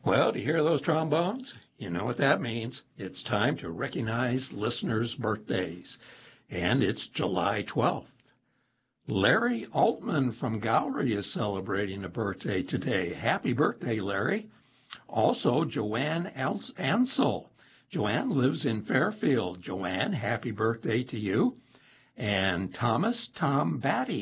Well, do you hear those trombones? You know what that means. It's time to recognize listeners' birthdays. And it's July 12th. Larry Altman from Gowrie is celebrating a birthday today. Happy birthday, Larry. Also, Joanne Ansel. Joanne lives in Fairfield. Joanne, happy birthday to you. And Thomas Tom Batty